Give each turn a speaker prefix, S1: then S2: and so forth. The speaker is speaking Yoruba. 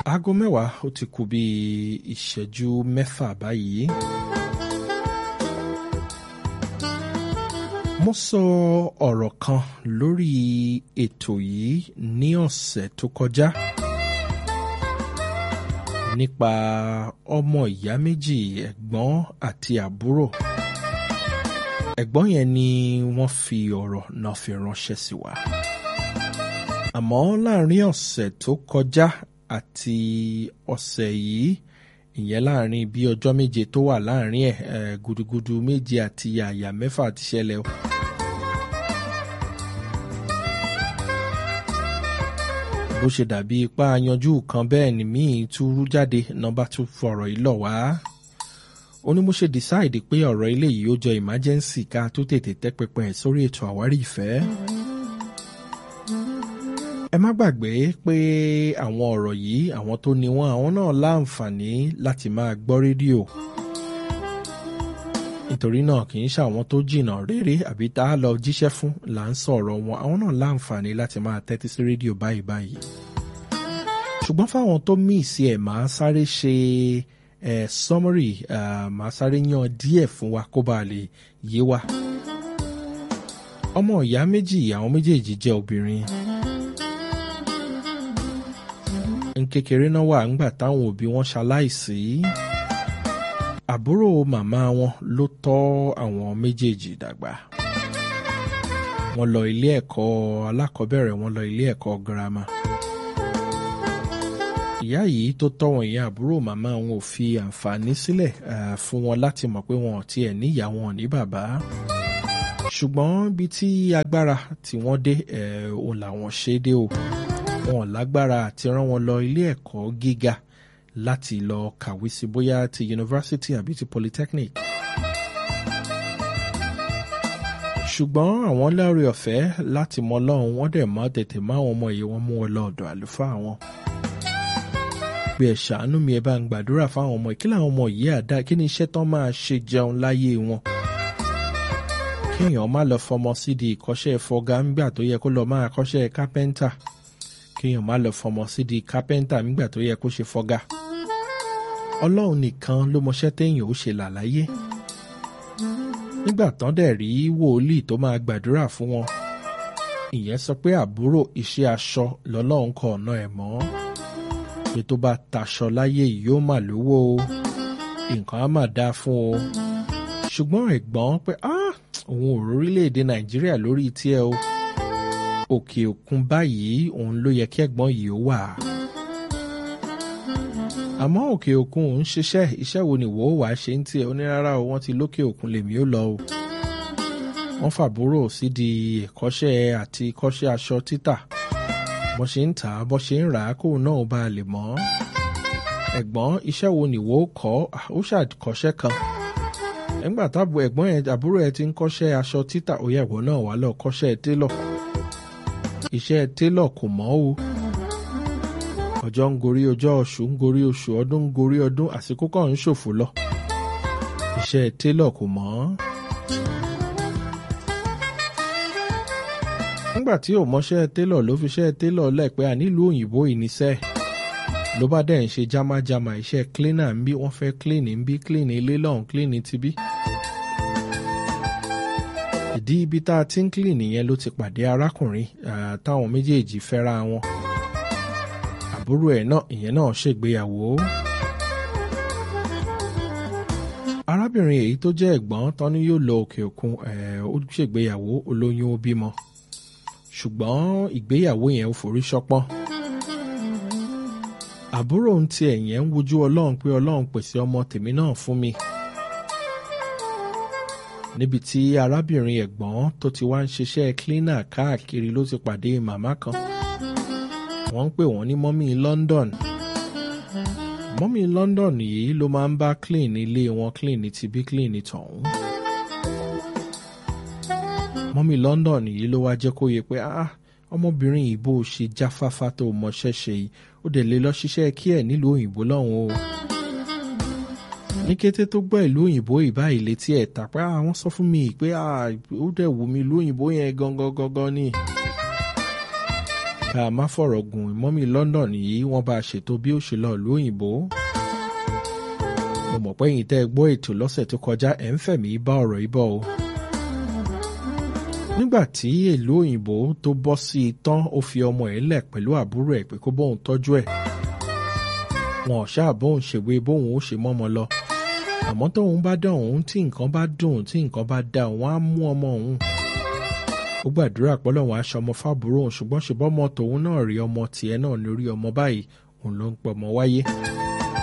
S1: Aago mẹ́wàá ó ti kù bí ìṣẹ́jú mẹ́fà báyìí. Mo sọ ọ̀rọ̀ kan lórí ètò yìí ní ọ̀sẹ̀ tó kọjá nípa ọmọ ìyá méjì, ẹ̀gbọ́n àti àbúrò. Ẹ̀gbọ́n yẹn ni wọ́n fi ọ̀rọ̀ náà fi ránṣẹ́ sí wa. Àmọ́ láàrin ọ̀sẹ̀ tó kọjá àti ọ̀sẹ̀ yìí, ìyẹn láàrin bí ọjọ́ méje tó wà láàrin gudugudu méje àti yàyà mẹ́fà ti ṣẹlẹ̀ o. Bó ṣe dàbí ipá yanjú kan bẹ́ẹ̀ ni míì tún rú jáde nọ́mbà tún fọ̀rọ̀ yìí lọ̀ wá. Ó ní mo ṣe decide pé ọ̀rọ̀ ilé yìí ó jọ emergency ká tó tètè tẹ́ pẹpẹ sórí ètò àwárí ìfẹ́. Ẹ má gbàgbé pé àwọn ọ̀rọ̀ yìí, àwọn tó ní wọn, àwọn náà láǹfààní láti máa gbọ́ rédíò. Nítorí náà kì í ṣe àwọn tó jìnnà réré àbí tá a lọ jíṣẹ́ fún là ń sọ̀rọ̀ wọn, àwọn náà láǹfààní láti máa tẹ́tí sí rédíò báyìí báyìí. Ṣùgbọ́n fáwọn tó míìsì ẹ̀ máa sáré ṣe summary, máa sáré yan díẹ̀ fún wa kó bá lè yé wa. Ọmọ ìyá méjì, àwọn méjèèjì jẹ́ obìnrin. Kékeré náà wà ńgbà táwọn òbí wọn ṣaláìsí. Àbúrò màmá wọn ló tọ́ àwọn méjèèjì dàgbà. Wọ́n lọ ilé ẹ̀kọ́ alákọ̀ọ́bẹ̀rẹ̀, wọ́n lọ ilé ẹ̀kọ́ girama. Ìyá yìí tó tọ́ wọn, ìyá àbúrò màmá wọn ò fi àǹfààní sílẹ̀ fún wọn láti mọ̀ pé wọn ò tiẹ̀ níyá wọn ò ní bàbá. Ṣùgbọ́n bí tí agbára tí wọ́n dé, òun làwọn ṣe dé o. Wọn lágbára àti rán wọn lọ ilé ẹ̀kọ́ gíga láti lọ kàwé sí bóyá ti university àbí ti polytechnic. Ṣùgbọ́n àwọn lórí ọ̀fẹ́ láti mọ Ọlọ́run, wọ́n dẹ̀ mọ́ tètè má wọn ọmọ yìí, wọ́n mú wọn lọ ọ̀dọ̀ àlùfáà wọn. Bí ẹ ṣàánú mi, ẹ bá ń gbàdúrà fáwọn ọmọ yìí, kí làwọn ọmọ yìí àdá, kí ni iṣẹ́ tán máa ṣe jẹun láyé wọn. Kéèyàn má lọ fọmọ sídìí ìkọ́ṣẹ́ fọgá nígbà tó yẹ kó lọ máa kọ́ṣẹ́ kápẹ́ńtà. Kéèyàn má lọ fọmọ sídìí kápẹ́ńtà nígbà tó yẹ kó ṣe fọgá. Ọlọ́run nìkan ló mọṣẹ́ téèyàn ó ṣe làláyé. Nígbà tán dẹ̀ rí wòlíì tó máa gbàdúrà fún wọn, ìyẹn sọ pé àbúrò iṣẹ́ aṣọ lọ́lọ́run kọ ọ̀nà ẹ̀ mọ́. Pé tó bá taṣọ láyé yìí yóò mà lówó o, nǹkan á mà dáa fún o. Ṣùgbọ́n ẹ̀gbọ́n pé òun ò rórílẹ̀-èdè Nàìjíríà lórí tiẹ̀ o. Òkè òkun báyìí òun ló yẹ kí ẹ̀gbọ́n yìí ó wà. Àmọ́ òkè òkun òun ṣiṣẹ́, iṣẹ́ wo ni wò ó wàá ṣe ń tiẹ̀? Ó ní rárá o, wọ́n ti lókè òkun lèmi ó lọ o. Wọ́n fàbúrò sídìí ẹ̀kọ́ṣẹ́ àti kọ́ṣẹ́ aṣọ títà. Bọ́ ṣe ń tà á, bọ́ ṣe ń rà á, kóun náà bá lè mọ̀. Ẹ̀gbọ́n, iṣẹ́ wo ni wò ó kọ́? Ó ṣàkọ́ṣẹ́ kan. Nígbà tábù ẹ̀gbọ́n yẹn, àbúrò ẹ̀ ti ń kọ́ṣẹ́ aṣọ títà, ó yẹ ìwọ náà wá lọ kọ́ṣẹ́ télọ̀. Iṣẹ́ télọ̀ kò mọ́ o. Ọjọ́ ń gorí ọjọ́, oṣù ń gorí oṣù, ọdún ń gorí ọdún, àsìkò kan ń ṣòfò lọ. Iṣẹ́ télọ̀ kò mọ́. Nígbà tí ò mọṣẹ́ télọ̀ ló fi ṣẹ́ télọ̀ lẹ́pẹ́ nílùú òyìnbó ìníṣẹ́. Ló bá dẹ̀ ń ṣe jámájámá iṣẹ́ cleaner ń bí, wọ́n fẹ́ clean ń bí, clean ilé lọ́hùn, clean ti bí. Ìdí ibi tá a ti ń clean yẹn ló ti pàdé arákùnrin táwọn méjèèjì fẹ́ra wọn. Àbúrò ẹ̀ náà, ìyẹn náà ṣègbéyàwó. Arábìnrin èyí tó jẹ́ ẹ̀gbọ́n tán ni yóò lọ òkè òkun, ó ṣègbéyàwó, olóyún, ó bímọ. Ṣùgbọ́n ìgbéyàwó yẹn ò forí ṣọpọ́n. Àbúrò ń tiẹ̀ yẹn ń wojú Ọlọ́run pé Ọlọ́run pèsè ọmọ tèmi náà fún mi. Níbi tí arábìnrin ẹ̀gbọ́n tó ti wá ń ṣiṣẹ́ cleaner káàkiri ló ti pàdé màmá kan. Wọ́n ń pè wọ́n ní mọ́mí London. Mọ́mí London yìí ló máa ń bá clean ilé wọn, clean ti bí, clean tọ̀hún. Mọ́mí London yìí ló wá jẹ́ kó yé pé ọmọbìnrin yìí bó ṣe jáfáfá tó mọṣẹ́ ṣe yìí, ó dẹ̀ lè lọ ṣiṣẹ́ kí ẹ̀ nílùú òyìnbó lọ́hùn o. Ní kété tó gbọ́ ìlú òyìnbó ìbáyìí létí ẹ̀ tà pé àwọn sọ fún mi pé ó dẹ̀ wù mí ìlú òyìnbó yẹn gangan ni. ká má fọ̀rọ̀ gùn mọ́mì London yìí wọ́n bá ṣètò bí ó ṣe lọ ìlú òyìnbó. Mo mọ̀ pé ẹ̀yin tẹ́ ẹ gbọ́ ètò lọ́sẹ̀ tó kọjá ẹ̀ ń fẹ̀mí bá ọ̀rọ̀ yìí bọ̀ o. Nígbà tí ìlú òyìnbó tó bọ́ sí i tán ó fi ọmọ ẹ̀ lẹ̀ pẹ̀lú àbúrò ẹ̀ pé kó bóun tọ́jú ẹ̀. Wọn ò ṣáà bóun ṣèwé bóun ó ṣe mọ́mọ lọ. Àmọ́ tóun bá dán òun tí nǹkan bá dùn tí nǹkan bá dá òun á mú ọmọ òun. Ó gbàdúrà pọ́lọ́run aṣọ ọmọ fábùrò òun ṣùgbọ́n ọmọ tòun náà rí ọmọ tiẹ̀ náà ní orí ọmọ báyìí òun ló ń pọ̀ ọmọ wáyé.